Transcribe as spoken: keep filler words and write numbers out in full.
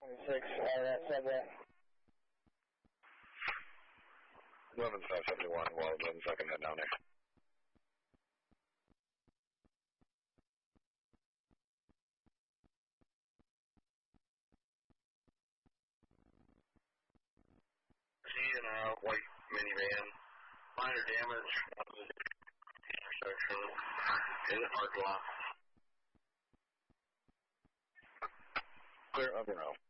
twenty-six, uh, that subway. eleven five seventy-one, well, eleven second head down there. In a white minivan, minor damage on the intersection in the parking lot. Clear up and out.